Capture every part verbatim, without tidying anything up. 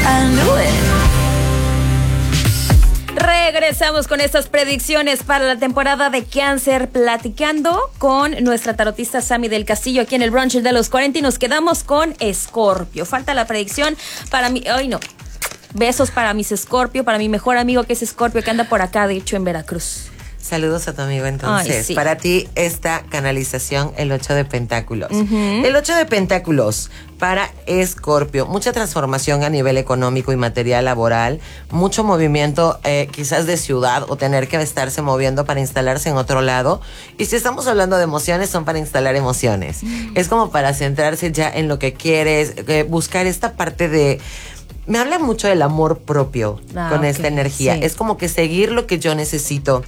I knew it. Regresamos con estas predicciones para la temporada de Cáncer, platicando con nuestra tarotista Sammy del Castillo aquí en el brunch de los cuarenta y nos quedamos con Escorpio. Falta la predicción para mí. Ay, no. Besos para mis Escorpio, para mi mejor amigo que es Escorpio, que anda por acá, de hecho, en Veracruz. Saludos a tu amigo entonces. Ay, sí. Para ti esta canalización, el ocho de pentáculos. Uh-huh. El ocho de pentáculos para Escorpio. Mucha transformación a nivel económico y material laboral. Mucho movimiento eh, quizás de ciudad o tener que estarse moviendo para instalarse en otro lado. Y si estamos hablando de emociones, son para instalar emociones. Uh-huh. Es como para centrarse ya en lo que quieres, eh, buscar esta parte de... Me habla mucho del amor propio ah, con okay. esta energía. Sí. Es como que seguir lo que yo necesito.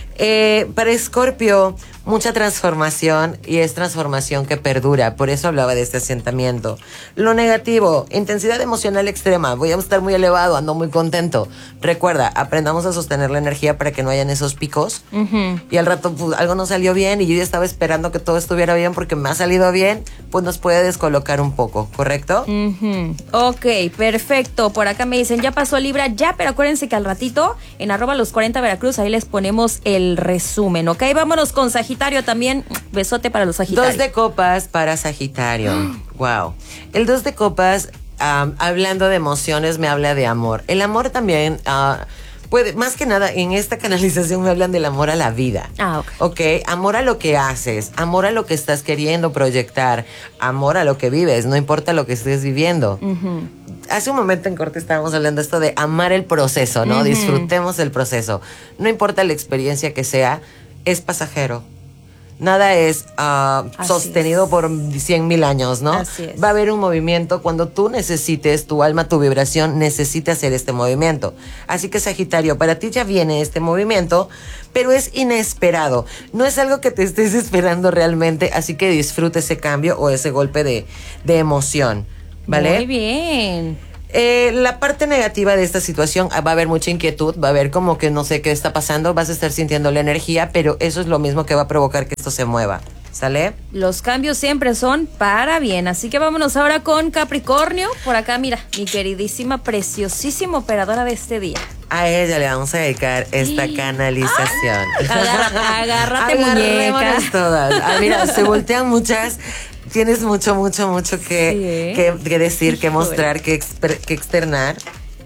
Eh, para Escorpio, mucha transformación y es transformación que perdura. Por eso hablaba de este asentamiento. Lo negativo, intensidad emocional extrema. Voy a estar muy elevado, ando muy contento. Recuerda, aprendamos a sostener la energía para que no hayan esos picos. Uh-huh. Y al rato pues, algo no salió bien y yo ya estaba esperando que todo estuviera bien porque me ha salido bien. Pues nos puede descolocar un poco, ¿correcto? Uh-huh. Ok, perfecto. Por acá me dicen, ya pasó Libra, ya, pero acuérdense que al ratito en arroba los cuarenta Veracruz, ahí les ponemos el resumen, ¿ok? Vámonos con Sagitario también. Besote para los Sagitarios. Dos de copas para Sagitario. Wow. El dos de copas, um, hablando de emociones, me habla de amor. El amor también... Uh, Puede, más que nada, en esta canalización me hablan del amor a la vida. Ah, ok. Ok, amor a lo que haces, amor a lo que estás queriendo proyectar, amor a lo que vives, no importa lo que estés viviendo. Uh-huh. Hace un momento en corte estábamos hablando esto de amar el proceso, ¿no? Uh-huh. Disfrutemos el proceso. No importa la experiencia que sea, es pasajero. Nada es uh, sostenido es. por cien mil años, ¿no? Así es. Va a haber un movimiento cuando tú necesites, tu alma, tu vibración necesita hacer este movimiento. Así que, Sagitario, para ti ya viene este movimiento, pero es inesperado. No es algo que te estés esperando realmente, así que disfruta ese cambio o ese golpe de, de emoción, ¿vale? Muy bien. Eh, la parte negativa de esta situación, va a haber mucha inquietud, va a haber como que no sé qué está pasando, vas a estar sintiendo la energía, pero eso es lo mismo que va a provocar que esto se mueva, ¿sale? Los cambios siempre son para bien, así que vámonos ahora con Capricornio. Por acá, mira, mi queridísima, preciosísima operadora de este día. A ella le vamos a dedicar esta canalización. Agarra, agárrate, muñeca. Todas. Ah, mira, se voltean muchas... Tienes mucho, mucho, mucho que, sí, ¿eh? que, que decir, que mostrar, que, exper, que externar.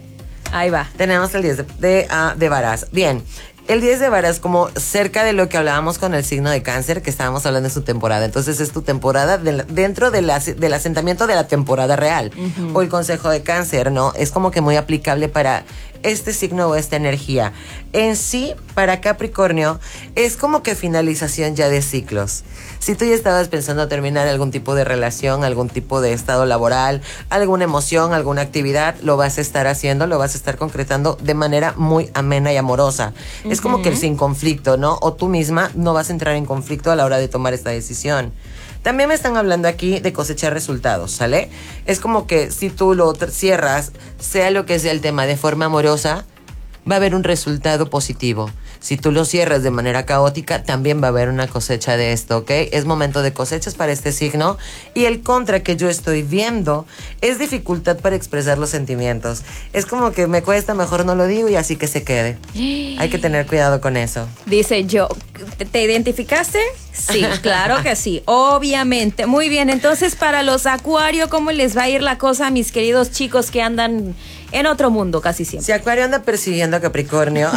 Ahí va. Tenemos el diez de, de, uh, de varas. Bien, el diez de varas como cerca de lo que hablábamos con el signo de Cáncer, que estábamos hablando de su temporada. Entonces es tu temporada de la, dentro de la, del asentamiento de la temporada real. Uh-huh. O el consejo de Cáncer, ¿no? Es como que muy aplicable para este signo o esta energía. En sí, para Capricornio, es como que finalización ya de ciclos. Si tú ya estabas pensando terminar algún tipo de relación, algún tipo de estado laboral, alguna emoción, alguna actividad, lo vas a estar haciendo, lo vas a estar concretando de manera muy amena y amorosa. Uh-huh. Es como que sin conflicto, ¿no? O tú misma no vas a entrar en conflicto a la hora de tomar esta decisión. También me están hablando aquí de cosechar resultados, ¿sale? Es como que si tú lo cierras, sea lo que sea el tema, de forma amorosa, va a haber un resultado positivo. Si tú lo cierras de manera caótica, también va a haber una cosecha de esto, ¿ok? Es momento de cosechas para este signo. Y el contra que yo estoy viendo es dificultad para expresar los sentimientos. Es como que me cuesta, mejor no lo digo y así que se quede. Hay que tener cuidado con eso. Dice yo, ¿te identificaste? Sí, claro que sí, obviamente. Muy bien, entonces para los Acuario, ¿cómo les va a ir la cosa, mis queridos chicos que andan en otro mundo casi siempre? Si Acuario anda persiguiendo a Capricornio,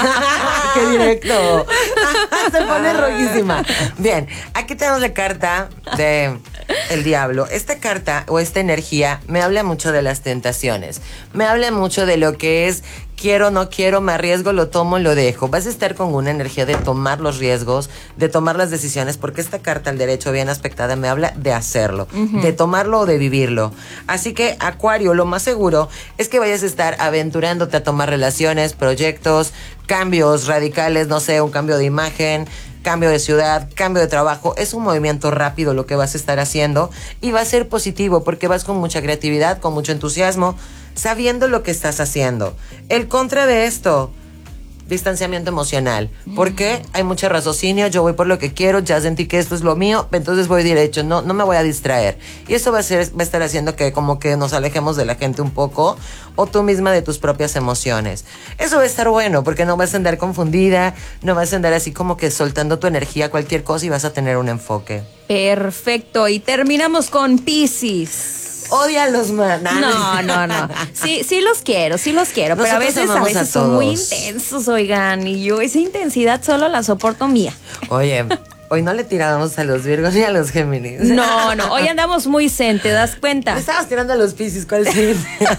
¡ah! ¡Qué directo! Se pone rojísima. Bien, aquí tenemos la carta de el diablo. Esta carta o esta energía me habla mucho de las tentaciones. Me habla mucho de lo que es quiero, no quiero, me arriesgo, lo tomo, lo dejo. Vas a estar con una energía de tomar los riesgos, de tomar las decisiones, porque esta carta, el derecho bien aspectada, me habla de hacerlo, uh-huh. de tomarlo o de vivirlo. Así que, Acuario, lo más seguro es que vayas a estar aventurándote a tomar relaciones, proyectos, cambios radicales, no sé, un cambio de imagen, cambio de ciudad, cambio de trabajo. Es un movimiento rápido lo que vas a estar haciendo y va a ser positivo porque vas con mucha creatividad, con mucho entusiasmo, sabiendo lo que estás haciendo. El contra de esto, distanciamiento emocional. ¿Por qué? Hay mucho raciocinio, yo voy por lo que quiero, ya sentí que esto es lo mío, entonces voy derecho, no, no me voy a distraer. Y eso va a, ser, va a estar haciendo que como que nos alejemos de la gente un poco, o tú misma de tus propias emociones. Eso va a estar bueno, porque no vas a andar confundida, no vas a andar así como que soltando tu energía a cualquier cosa y vas a tener un enfoque. Perfecto, y terminamos con Piscis. Ódialos, man. No, no, no. Sí, sí los quiero, sí los quiero, pero a veces, a veces son muy intensos, oigan, y yo esa intensidad solo la soporto mía. Oye, hoy no le tirábamos a los Virgos ni a los Géminis. No, no, hoy andamos muy zen, ¿te das cuenta? Le estabas tirando a los Piscis, ¿cuál es?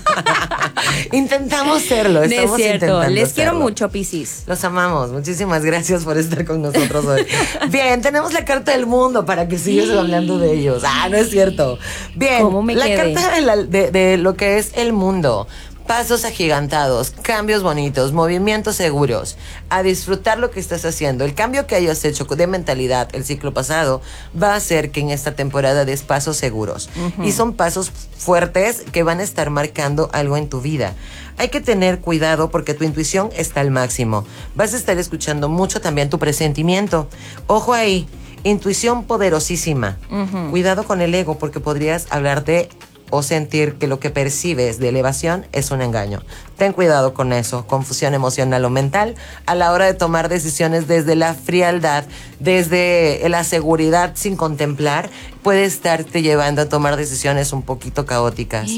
Intentamos serlo, estamos no es cierto, intentando les quiero serlo. mucho, Piscis. Los amamos, muchísimas gracias por estar con nosotros hoy. Bien, tenemos la carta del mundo para que sigas hablando de ellos. Ah, no es cierto. Bien, ¿Cómo me la quedé? carta de, la, de, de lo que es el mundo. Pasos agigantados, cambios bonitos, movimientos seguros, a disfrutar lo que estás haciendo. El cambio que hayas hecho de mentalidad el ciclo pasado va a hacer que en esta temporada des pasos seguros. Uh-huh. Y son pasos fuertes que van a estar marcando algo en tu vida. Hay que tener cuidado porque tu intuición está al máximo. Vas a estar escuchando mucho también tu presentimiento. Ojo ahí, intuición poderosísima. Uh-huh. Cuidado con el ego porque podrías hablar de o sentir que lo que percibes de elevación es un engaño. Ten cuidado con eso, confusión emocional o mental, a la hora de tomar decisiones desde la frialdad, desde la seguridad sin contemplar, puede estarte llevando a tomar decisiones un poquito caóticas.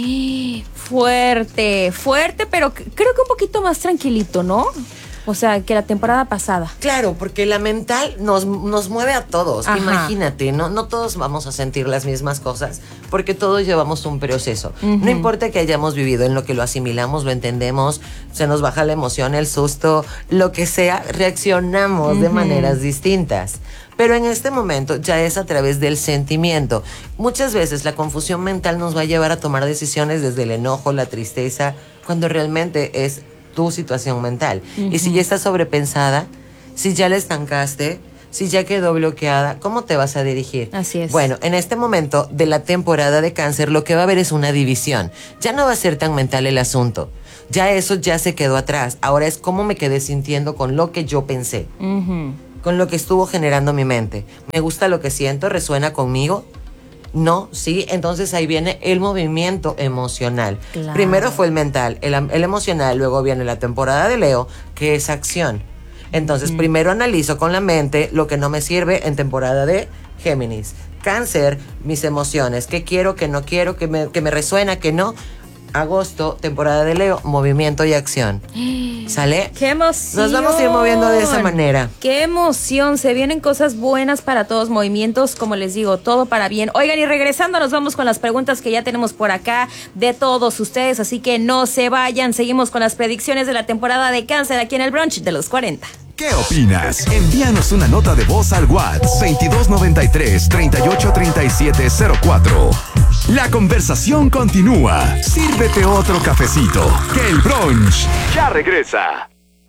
Fuerte, fuerte, pero creo que un poquito más tranquilito, ¿no? O sea, que la temporada pasada. Claro, porque la mental nos, nos mueve a todos. Ajá. Imagínate, ¿no? No todos vamos a sentir las mismas cosas porque todos llevamos un proceso. Uh-huh. No importa que hayamos vivido en lo que lo asimilamos, lo entendemos, se nos baja la emoción, el susto, lo que sea, reaccionamos uh-huh. de maneras distintas. Pero en este momento ya es a través del sentimiento. Muchas veces la confusión mental nos va a llevar a tomar decisiones desde el enojo, la tristeza, cuando realmente es tu situación mental. Uh-huh. Y si ya está sobrepensada, si ya la estancaste, si ya quedó bloqueada, ¿cómo te vas a dirigir? Así es. Bueno, en este momento de la temporada de Cáncer, lo que va a haber es una división. Ya no va a ser tan mental el asunto. Ya eso ya se quedó atrás. Ahora es cómo me quedé sintiendo con lo que yo pensé. Uh-huh. Con lo que estuvo generando mi mente. ¿Me gusta lo que siento? ¿Resuena conmigo? No, sí, entonces ahí viene el movimiento emocional. Claro. Primero fue el mental, el, el emocional, luego viene la temporada de Leo, que es acción. Entonces, mm. primero analizo con la mente lo que no me sirve en temporada de Géminis. Cáncer, mis emociones, qué quiero, qué no quiero, qué me, qué me resuena, qué no. Agosto, temporada de Leo, movimiento y acción. ¿Sale? ¡Qué emoción! Nos vamos a ir moviendo de esa manera. ¡Qué emoción! Se vienen cosas buenas para todos, movimientos, como les digo, todo para bien. Oigan, y regresando nos vamos con las preguntas que ya tenemos por acá de todos ustedes, así que no se vayan. Seguimos con las predicciones de la temporada de Cáncer aquí en el Brunch de los cuarenta. ¿Qué opinas? Envíanos una nota de voz al WhatsApp veintidós noventa y tres, treinta y ocho, treinta y siete cero cuatro. La conversación continúa. Sírvete otro cafecito, que el brunch ya regresa.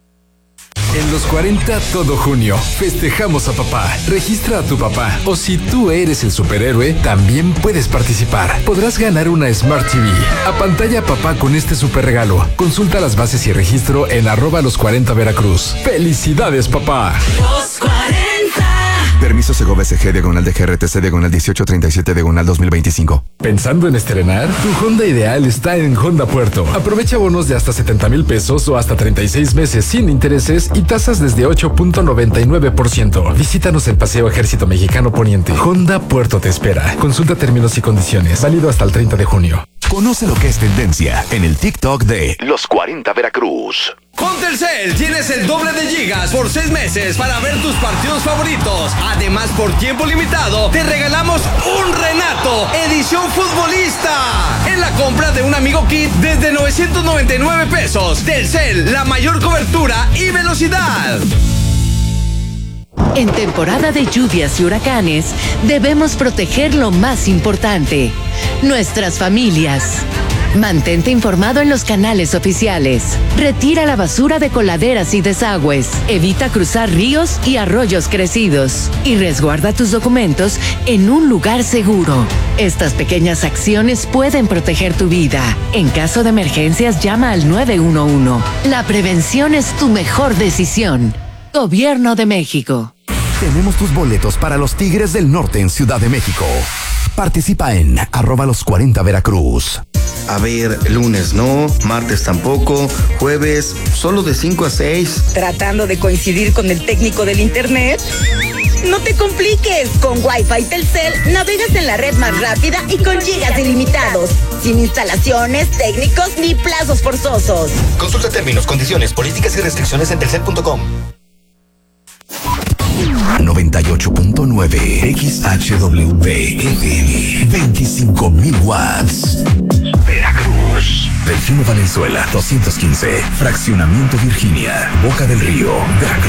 En los cuarenta todo junio festejamos a papá. Registra a tu papá. O si tú eres el superhéroe, también puedes participar. Podrás ganar una Smart T V. A pantalla papá con este super regalo. Consulta las bases y registro en arroba los cuarenta Veracruz. ¡Felicidades, papá! Los cuarenta. Permiso Segov S G, diagonal de G R T C, diagonal dieciocho treinta y siete, diagonal dos mil veinticinco. ¿Pensando en estrenar? Tu Honda ideal está en Honda Puerto. Aprovecha bonos de hasta setenta mil pesos o hasta treinta y seis meses sin intereses y tasas desde ocho punto noventa y nueve por ciento. Visítanos en Paseo Ejército Mexicano Poniente. Honda Puerto te espera. Consulta términos y condiciones. Válido hasta el treinta de junio. Conoce lo que es tendencia en el TikTok de Los cuarenta Veracruz. Con Telcel tienes el doble de gigas por seis meses para ver tus partidos favoritos. Además, por tiempo limitado, te regalamos un Renato, edición futbolista, en la compra de un Amigo Kit desde novecientos noventa y nueve pesos. Telcel, la mayor cobertura y velocidad. En temporada de lluvias y huracanes, debemos proteger lo más importante, nuestras familias. Mantente informado en los canales oficiales. Retira la basura de coladeras y desagües. Evita cruzar ríos y arroyos crecidos. Y resguarda tus documentos en un lugar seguro. Estas pequeñas acciones pueden proteger tu vida. En caso de emergencias, llama al nueve uno uno. La prevención es tu mejor decisión. Gobierno de México. Tenemos tus boletos para los Tigres del Norte en Ciudad de México. Participa en arroba los cuarenta Veracruz. A ver, lunes no, martes tampoco, jueves solo de cinco a seis. ¿Tratando de coincidir con el técnico del internet? No te compliques, con Wi-Fi Telcel navegas en la red más rápida y con gigas ilimitados, sin instalaciones, técnicos ni plazos forzosos. Consulta términos, condiciones, políticas y restricciones en telcel punto com. noventa y ocho punto nueve X H W F M, veinticinco mil watts. Veracruz. Delfino Valenzuela, doscientos quince. Fraccionamiento Virginia, Boca del Río, Veracruz.